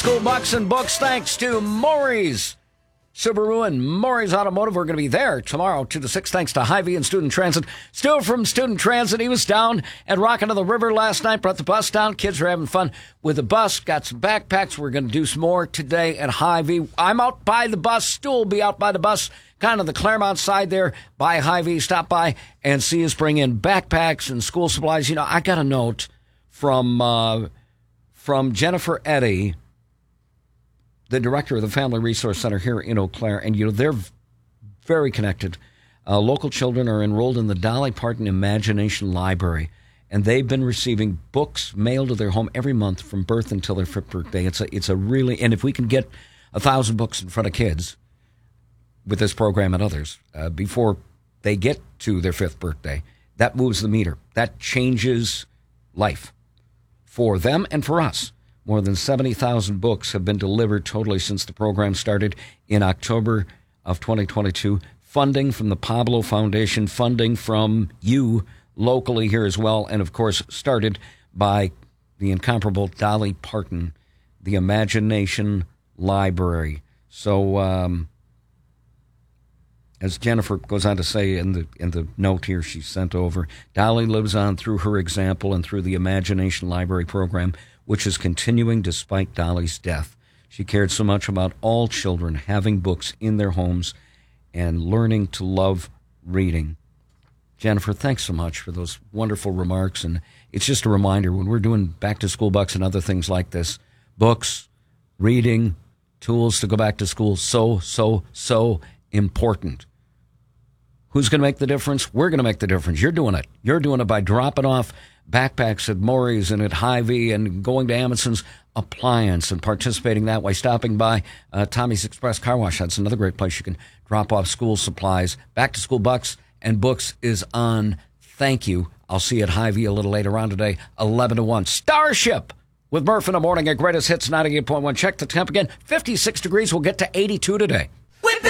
School Bucks and Books, thanks to Maury's Subaru and Maury's Automotive. We're going to be there tomorrow, 2 to 6, thanks to Hy-Vee and Student Transit. Still from Student Transit, he was down at Rockin' on the River last night, brought the bus down. Kids were having fun with the bus, got some backpacks. We're going to do some more today at Hy-Vee. I'm out by the bus, Stu will be out by the bus, kind of the Claremont side there by Hy-Vee. Stop by and see us bring in backpacks and school supplies. You know, I got a note from Jennifer Eddy, the director of the Family Resource Center here in Eau Claire, and they're very connected. Local children are enrolled in the Dolly Parton Imagination Library, and they've been receiving books mailed to their home every month from birth until their 5th birthday. It's a really, and if we can get 1,000 books in front of kids with this program and others before they get to their 5th birthday, that moves the meter. That changes life for them and for us. More than 70,000 books have been delivered totally since the program started in October of 2022. Funding from the Pablo Foundation, funding from you locally here as well, and of course started by the incomparable Dolly Parton, the Imagination Library. So, as Jennifer goes on to say in the note here she sent over, Dolly lives on through her example and through the Imagination Library program, which is continuing despite Dolly's death. She cared so much about all children having books in their homes and learning to love reading. Jennifer, thanks so much for those wonderful remarks. And it's just a reminder, when we're doing back to school bucks and other things like this, books, reading, tools to go back to school, so important. Who's going to make the difference? We're going to make the difference. You're doing it. You're doing it by dropping off backpacks at Maury's and at Hy-Vee and going to Amundsen's Appliance and participating that way. Stopping by Tommy's Express Car Wash. That's another great place you can drop off school supplies. Back to school bucks and books is on. Thank you. I'll see you at Hy-Vee a little later on today, 11 to 1. Starship with Murph in the morning at Greatest Hits 98.1. Check the temp again. 56 degrees. We'll get to 82 today.